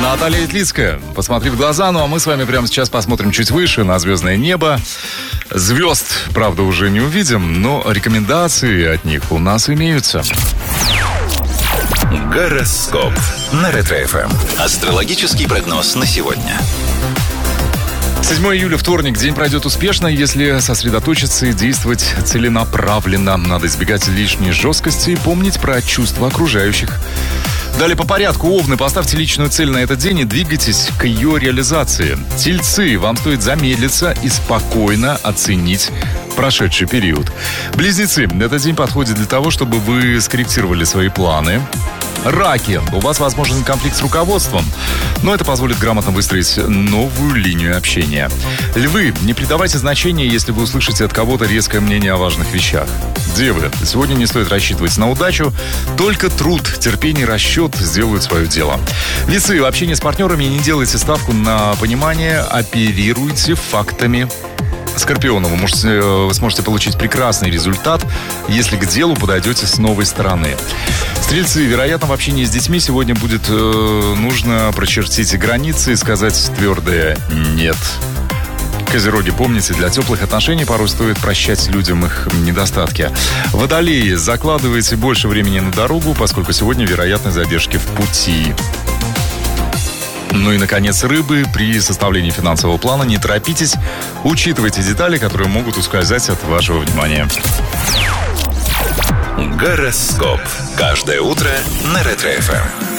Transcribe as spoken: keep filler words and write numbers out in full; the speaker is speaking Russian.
Наталья Итлицкая. Посмотри в глаза. Ну а мы с вами прямо сейчас посмотрим чуть выше на звездное небо. Звезд, правда, уже не увидим, но рекомендации от них у нас имеются. Гороскоп на Ретро-эф эм. Астрологический прогноз на сегодня. седьмого июля, вторник. День пройдет успешно, если сосредоточиться и действовать целенаправленно. Надо избегать лишней жесткости и помнить про чувства окружающих. Далее по порядку. Овны, поставьте личную цель на этот день и двигайтесь к ее реализации. Тельцы, вам стоит замедлиться и спокойно оценить прошедший период. Близнецы, этот день подходит для того, чтобы вы скорректировали свои планы. Раки, у вас возможен конфликт с руководством, но это позволит грамотно выстроить новую линию общения. Львы, не придавайте значения, если вы услышите от кого-то резкое мнение о важных вещах. Девы, сегодня не стоит рассчитывать на удачу, только труд, терпение и расчет сделают свое дело. Весы, в общении с партнерами не делайте ставку на понимание, оперируйте фактами. Скорпионы, вы, можете, вы сможете получить прекрасный результат, если к делу подойдете с новой стороны. Стрельцы, вероятно, в общении с детьми сегодня будет э, нужно прочертить границы и сказать твердое «нет». Козероги, помните, для теплых отношений порой стоит прощать людям их недостатки. Водолеи, закладывайте больше времени на дорогу, поскольку сегодня вероятны задержки в пути. Ну и, наконец, рыбы. При составлении финансового плана не торопитесь. Учитывайте детали, которые могут ускользать от вашего внимания. Гороскоп. Каждое утро на Ретро-эф эм.